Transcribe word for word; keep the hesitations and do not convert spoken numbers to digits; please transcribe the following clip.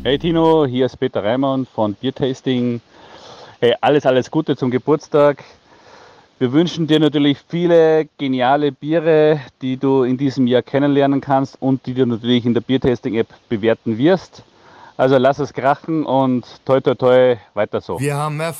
Hey Tino, hier ist Peter Reimann von Biertasting. Hey, alles, alles Gute zum Geburtstag. Wir wünschen dir natürlich viele geniale Biere, die du in diesem Jahr kennenlernen kannst und die du natürlich in der Biertasting-App bewerten wirst. Also lass es krachen und toi toi toi, weiter so. Wir haben